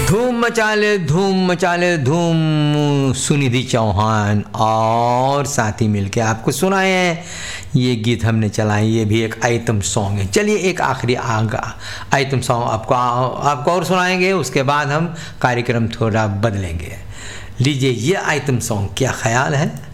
धूम मचा ले धूम सुनिधि चौहान और साथी मिलके आपको सुनाए हैं ये गीत हमने चलाए। ये भी एक आइटम सॉन्ग है। चलिए एक आखिरी आइटम सॉन्ग आपको और सुनाएंगे, उसके बाद हम कार्यक्रम थोड़ा बदलेंगे। लीजिए ये आइटम सॉन्ग, क्या ख्याल है।